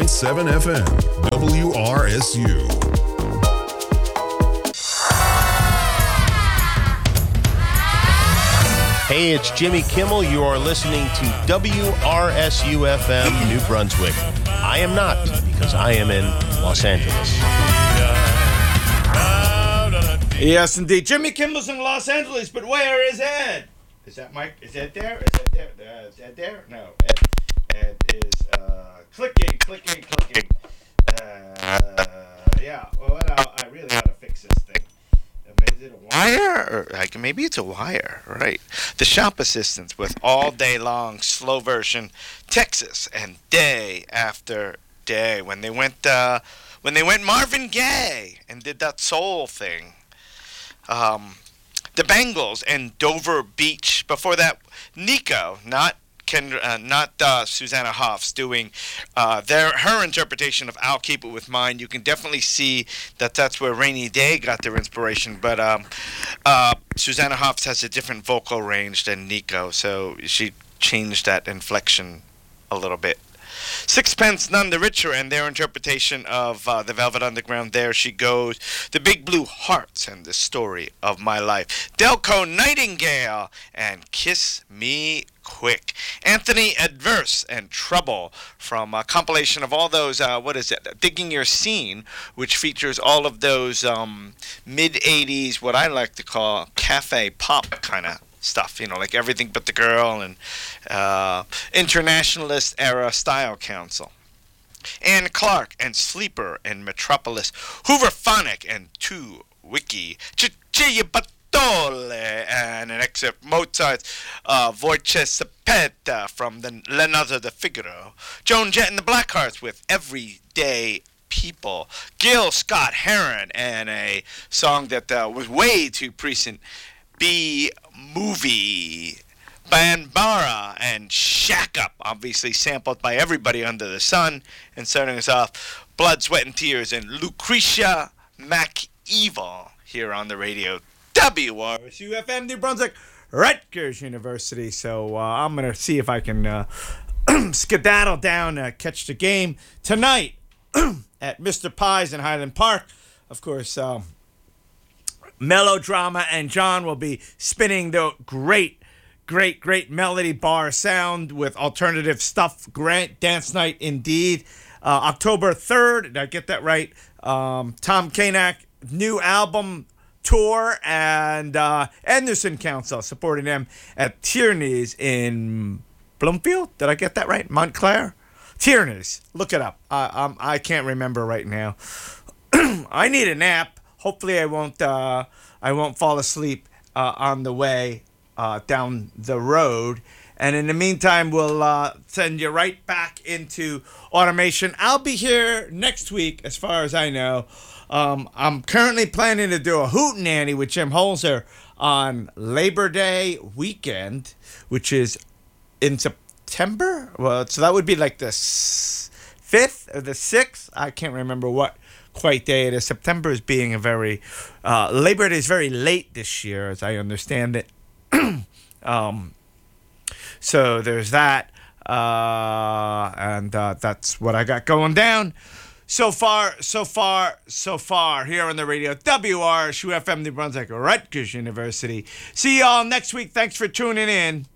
101.7 FM, WRSU. Hey, it's Jimmy Kimmel. You are listening to WRSU FM, New Brunswick. I am not, because I am in Los Angeles. Yes, indeed. Jimmy Kimmel's in Los Angeles, but where is Ed? Is that Mike? Is Ed there? Is Ed there? Is Ed there? No. Ed is clicking. Yeah. Well, I really ought to fix this thing. Is it a wire? Like maybe it's a wire, right? The shop assistants with all day long slow version Texas and day after day when they went Marvin Gaye and did that soul thing. The Bangles and Dover Beach. Before that, Nico, not Susanna Hoffs, doing her interpretation of "I'll Keep It With Mine." You can definitely see that's where Rainy Day got their inspiration. But Susanna Hoffs has a different vocal range than Nico, so she changed that inflection a little bit. Sixpence None the Richer and their interpretation of the Velvet Underground, There She Goes, the Big Blue Hearts and the Story of My Life, Delco Nightingale and Kiss Me Quick, Anthony Adverse and Trouble from a compilation of all those, Digging Your Scene, which features all of those mid-'80s, what I like to call cafe pop kind of stuff, like Everything But the Girl and Internationalist Era Style Council. Anne Clark and Sleeper and Metropolis, Hooverphonic and Two Wiki, Ciabatole and an excerpt Mozart's Voce Sapeta from the Leonardo da Figaro, Joan Jett and the Blackhearts with Everyday People, Gil Scott Heron and a song that was way too prescient, B Movie, Banbara and Shack Up, obviously sampled by everybody under the sun, and starting us off, Blood, Sweat, and Tears and Lucretia MacEvil here on the radio, WRSU FM, New Brunswick, Rutgers University. So I'm going to see if I can skedaddle down, catch the game tonight at Mr. Pies in Highland Park. Of course, Melodrama and John will be spinning the great melody bar sound with alternative stuff. Grant Dance Night indeed. October 3rd, did I get that right? Tom Kanak, new album tour, and Anderson Council supporting them at Tierney's in Bloomfield. Did I get that right? Montclair? Tierney's. Look it up. I can't remember right now. I need a nap. Hopefully I won't fall asleep on the way down the road. And in the meantime, we'll send you right back into automation. I'll be here next week, as far as I know. I'm currently planning to do a hootenanny with Jim Holzer on Labor Day weekend, which is in September. Well, so that would be like the 5th or the 6th. I can't remember what quite day it is. September is being a very Labor Day is very late this year, as I understand it. So there's that, and that's what I got going down so far here on the radio, WRSU FM New Brunswick, Rutgers University. See y'all next week. Thanks for tuning in.